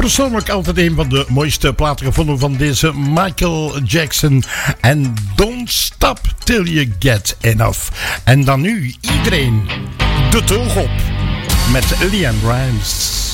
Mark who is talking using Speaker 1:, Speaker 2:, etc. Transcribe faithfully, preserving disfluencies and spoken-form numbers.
Speaker 1: persoonlijk altijd een van de mooiste platen gevonden van deze Michael Jackson. En Don't Stop Till You Get Enough. En dan nu iedereen de toog op met LeAnn Rimes.